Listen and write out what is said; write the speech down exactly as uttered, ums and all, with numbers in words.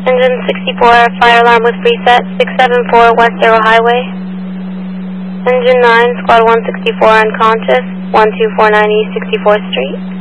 Engine sixty-four, fire alarm with preset, six seven four West Arrow Highway. Engine nine, squad one sixty-four unconscious, one two four nine East sixty-fourth Street.